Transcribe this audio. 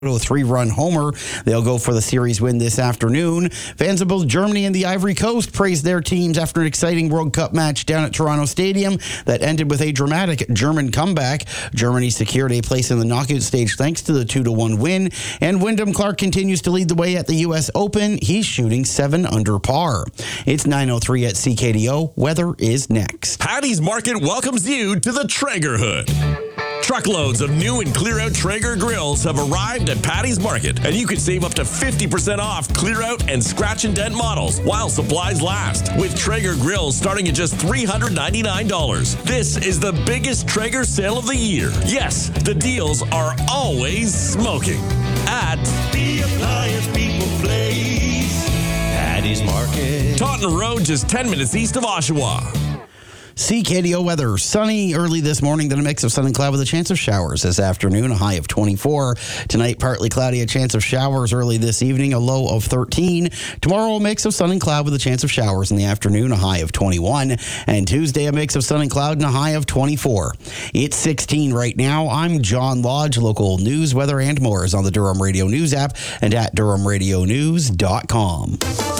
A 3-run homer. They'll go for the series win this afternoon. Fans of both Germany and the Ivory Coast praised their teams after an exciting World Cup match down at Toronto Stadium that ended with a dramatic German comeback. Germany secured a place in the knockout stage thanks to the 2-1 win, and Wyndham Clark continues to lead the way at the U.S. Open. He's shooting 7 under par. It's 9:03 at CKDO. Weather is next. Paddy's Market welcomes you to the Traeger Hood. Truckloads of new and clear-out Traeger grills have arrived at Paddy's Market, and you can save up to 50% off clear-out and scratch and dent models while supplies last, with Traeger grills starting at just $399. This is the biggest Traeger sale of the year. Yes, the deals are always smoking at the Appliance People Place, Paddy's Market, Taunton Road, just 10 minutes east of Oshawa. CKDO weather. Sunny early this morning, then a mix of sun and cloud with a chance of showers this afternoon, a high of 24. Tonight, partly cloudy, a chance of showers early this evening, a low of 13. Tomorrow, a mix of sun and cloud with a chance of showers in the afternoon, a high of 21. And Tuesday, a mix of sun and cloud and a high of 24. It's 16 right now. I'm John Lodge. Local news, weather, and more is on the Durham Radio News app and at DurhamRadioNews.com.